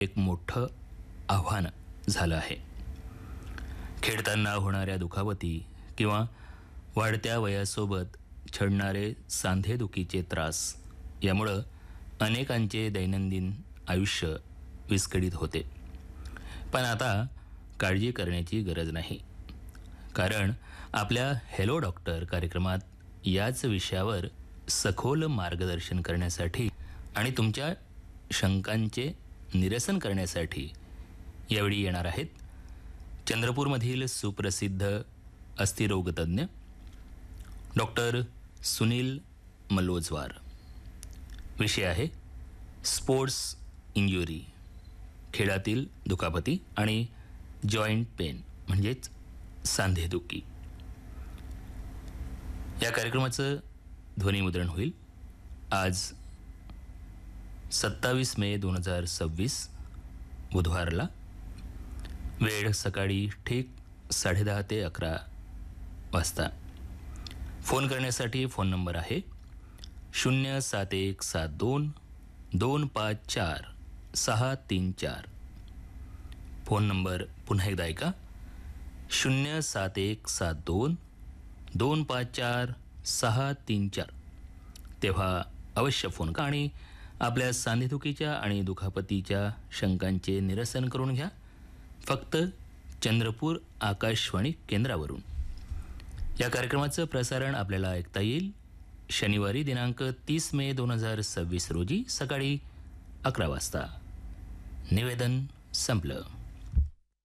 एक मोठं आव्हान झालं आहे. खेळताना होणाऱ्या दुखापती किंवा वाढत्या वयासोबत छडणारे सांधेदुखीचे त्रास यामुळं अनेकांचे दैनंदिन आयुष्य विस्कळीत होते. पण आता काळजी करण्याची गरज नाही, कारण आपल्या हॅलो डॉक्टर कार्यक्रमात याच विषयावर सखोल मार्गदर्शन करण्यासाठी आणि तुमच्या शंकांचे निरसन करण्यासाठी यावेळी येणार आहेत चंद्रपूरमधील सुप्रसिद्ध अस्थिरोगतज्ञ डॉक्टर सुनील मल्लोजवार. विषय आहे स्पोर्ट्स इंजुरी, खेळातील दुखापती आणि जॉईंट पेन म्हणजेच सांधेदुखी. या कार्यक्रमाचं ध्वनिमुद्रण होईल आज 27 मे 2026 बुधवारला. वेळ सकाळी ठीक 10:30 ते 11 वाजता. फोन करण्यासाठी फोन नंबर आहे 07172 254 634. फोन नंबर पुन्हा एकदा ऐका 07172 254 634. तेव्हा अवश्य फोन का आणि आपल्या सांधेदुखीच्या आणि दुखापतीच्या शंकांचे निरसन करून घ्या, फक्त चंद्रपूर आकाशवाणी केंद्रावरून. या कार्यक्रमाचं प्रसारण आपल्याला ऐकता येईल शनिवारी दिनांक 30 मे 2026 रोजी सकाळी 11 वाजता. निवेदन संपलं.